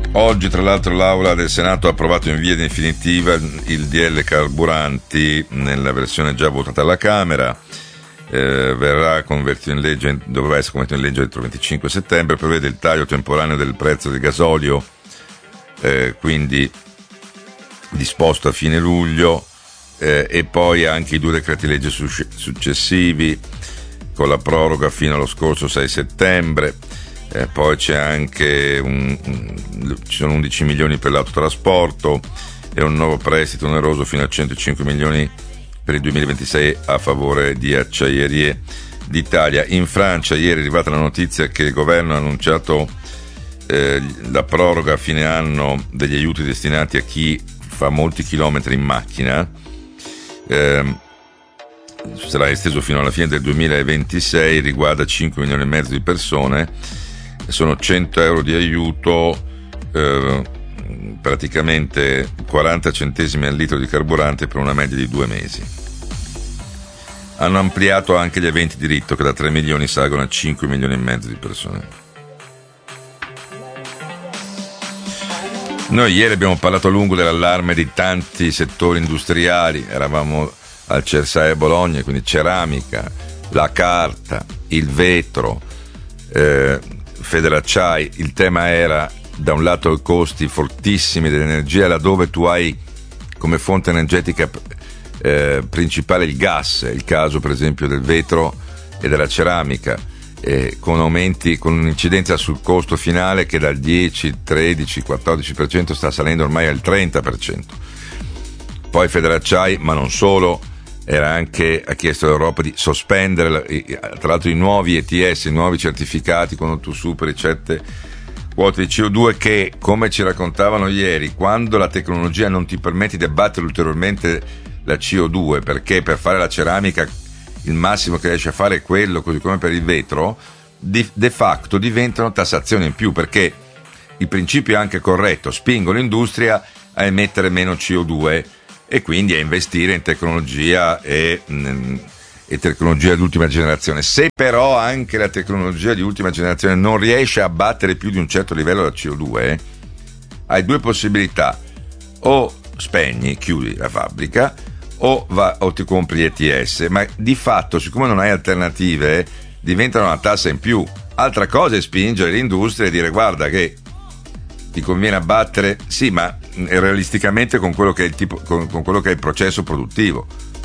Oggi, tra l'altro, l'Aula del Senato ha approvato in via definitiva il DL Carburanti nella versione già votata alla Camera. Verrà convertito in legge, dovrà essere convertito in legge entro il 25 settembre, prevede il taglio temporaneo del prezzo del gasolio, quindi disposto a fine luglio, e poi anche i 2 decreti legge successivi con la proroga fino allo scorso 6 settembre. Poi c'è anche ci sono 11 milioni per l'autotrasporto e un nuovo prestito oneroso fino a 105 milioni per il 2026 a favore di Acciaierie d'Italia. In Francia ieri è arrivata la notizia che il governo ha annunciato la proroga a fine anno degli aiuti destinati a chi fa molti chilometri in macchina. Sarà esteso fino alla fine del 2026, riguarda 5 milioni e mezzo di persone. Sono 100 euro di aiuto, praticamente 40 centesimi al litro di carburante per una media di 2 mesi. Hanno ampliato anche gli aventi diritto, che da 3 milioni salgono a 5 milioni e mezzo di persone. Noi ieri abbiamo parlato a lungo dell'allarme di tanti settori industriali, eravamo al Cersaie Bologna, quindi ceramica, la carta, il vetro, Federacciai. Il tema era da un lato i costi fortissimi dell'energia, laddove tu hai come fonte energetica principale il gas, il caso per esempio del vetro e della ceramica, con aumenti, con un'incidenza sul costo finale che dal 10, 13, 14% sta salendo ormai al 30%. Poi Federacciai, ma non solo, ha chiesto all'Europa di sospendere tra l'altro i nuovi ETS, i nuovi certificati quando tu superi certe quote di CO2, che, come ci raccontavano ieri, quando la tecnologia non ti permette di abbattere ulteriormente la CO2, perché per fare la ceramica il massimo che riesce a fare è quello, così come per il vetro, de facto diventano tassazioni in più, perché il principio è anche corretto, spingo l'industria a emettere meno CO2 e quindi a investire in tecnologia e tecnologia di ultima generazione. Se però anche la tecnologia di ultima generazione non riesce a battere più di un certo livello da CO2, hai 2 possibilità: o spegni, chiudi la fabbrica, o ti compri ETS, ma di fatto, siccome non hai alternative, diventano una tassa in più. Altra cosa è spingere l'industria e dire: guarda che ti conviene abbattere, sì, ma realisticamente con quello che è con quello che è il processo produttivo.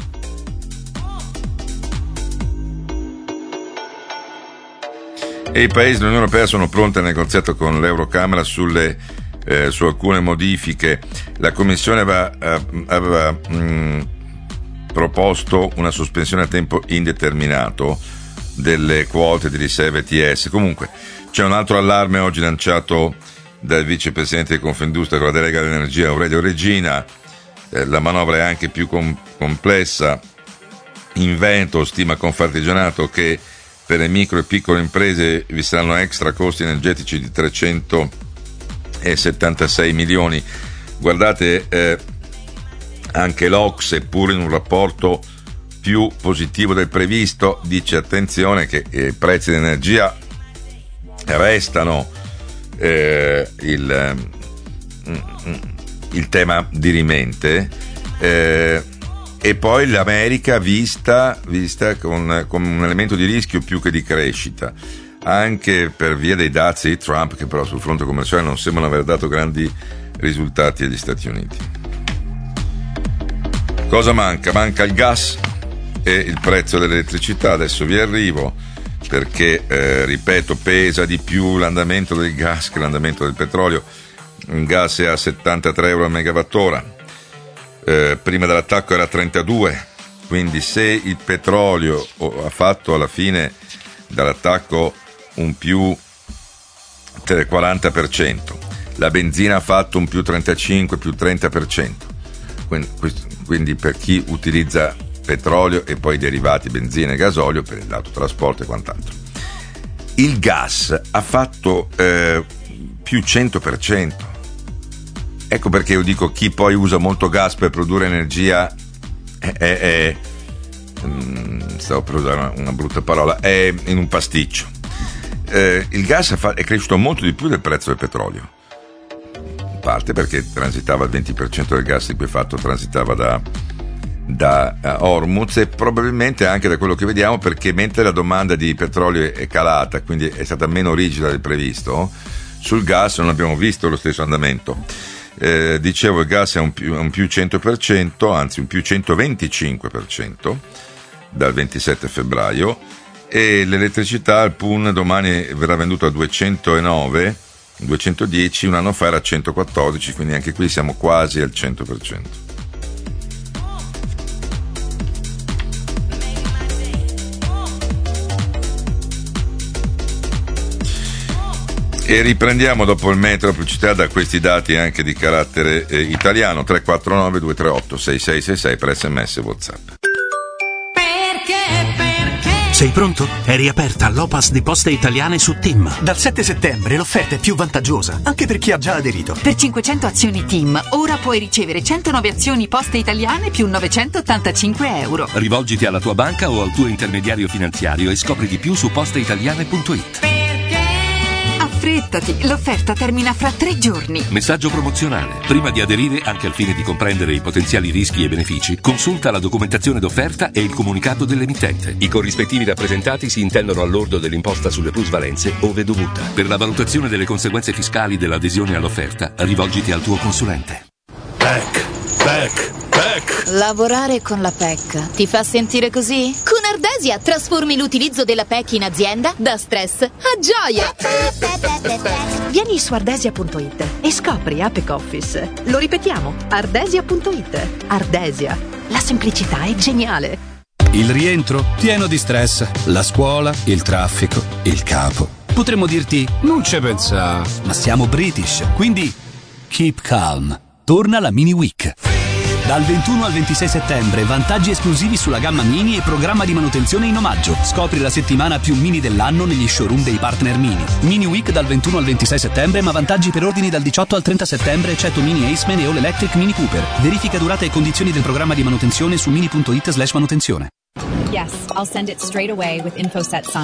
E i paesi dell'Unione Europea sono pronti al negoziato con l'Eurocamera su alcune modifiche. La Commissione aveva proposto una sospensione a tempo indeterminato delle quote di riserve ETS. Comunque c'è un altro allarme oggi lanciato dal vicepresidente di Confindustria con la delega all'energia Aurelio Regina. La manovra è anche più complessa. Invento stima Confartigianato che per le micro e piccole imprese vi saranno extra costi energetici di 376 milioni. Guardate, anche l'Ocse, pur in un rapporto più positivo del previsto, dice attenzione che i prezzi dell'energia restano il tema dirimente, e poi l'America vista con un elemento di rischio più che di crescita, anche per via dei dazi di Trump, che però sul fronte commerciale non sembrano aver dato grandi risultati agli Stati Uniti. Cosa manca? Manca il gas e il prezzo dell'elettricità. Adesso vi arrivo, perché ripeto, pesa di più l'andamento del gas che l'andamento del petrolio. Il gas è a 73 euro a megawattora, prima dell'attacco era a 32, quindi se il petrolio ha fatto alla fine dall'attacco un più 40%, la benzina ha fatto un più 35, più 30%, quindi per chi utilizza petrolio e poi derivati, benzina e gasolio, per l'autotrasporto e quant'altro. Il gas ha fatto più 100%. Ecco perché io dico, chi poi usa molto gas per produrre energia stavo per usare una brutta parola, è in un pasticcio. Il gas è cresciuto molto di più del prezzo del petrolio. parte perché transitava il 20% del gas liquefatto transitava da Hormuz, e probabilmente anche da quello che vediamo, perché mentre la domanda di petrolio è calata, quindi è stata meno rigida del previsto, sul gas non abbiamo visto lo stesso andamento. Dicevo, il gas è un più 100%, anzi un più 125% dal 27 febbraio, e l'elettricità al PUN domani verrà venduta a 210, un anno fa era a 114, quindi anche qui siamo quasi al 100%. E riprendiamo dopo il metro pubblicità da questi dati anche di carattere italiano. 349 238 6666 per SMS e WhatsApp. Sei pronto? È riaperta l'Opas di Poste Italiane su TIM. Dal 7 settembre l'offerta è più vantaggiosa, anche per chi ha già aderito. Per 500 azioni TIM, ora puoi ricevere 109 azioni Poste Italiane più 985 euro. Rivolgiti alla tua banca o al tuo intermediario finanziario e scopri di più su posteitaliane.it. Affrettati, l'offerta termina fra 3 giorni. Messaggio promozionale. Prima di aderire, anche al fine di comprendere i potenziali rischi e benefici, consulta la documentazione d'offerta e il comunicato dell'emittente. I corrispettivi rappresentati si intendono al lordo dell'imposta sulle plusvalenze ove dovuta. Per la valutazione delle conseguenze fiscali dell'adesione all'offerta, rivolgiti al tuo consulente. PEC. Lavorare con la PEC ti fa sentire così? Con Ardesia trasformi l'utilizzo della PEC in azienda da stress a gioia. Vieni su ardesia.it e scopri APEC Office. Lo ripetiamo, ardesia.it. Ardesia, la semplicità è geniale. Il rientro pieno di stress, la scuola, il traffico, il capo. Potremmo dirti non ci pensa, ma siamo British, quindi keep calm. Torna la Mini Week. Dal 21 al 26 settembre, vantaggi esclusivi sulla gamma Mini e programma di manutenzione in omaggio. Scopri la settimana più Mini dell'anno negli showroom dei partner Mini. Mini Week dal 21 al 26 settembre, ma vantaggi per ordini dal 18 al 30 settembre, eccetto Mini Aceman e All Electric Mini Cooper. Verifica durata e condizioni del programma di manutenzione su mini.it/manutenzione. Yes, I'll send it straight away with InfoSet signed.